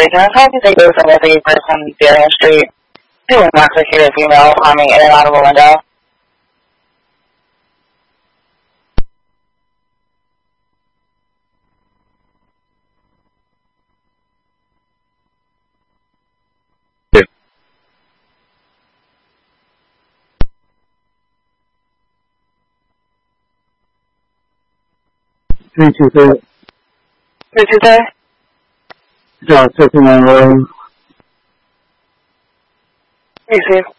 can I talk to the person with the person Darian Street? Who was not secure female climbing in and out of a window? Three two three. 323? Yeah, 59 room. Receive.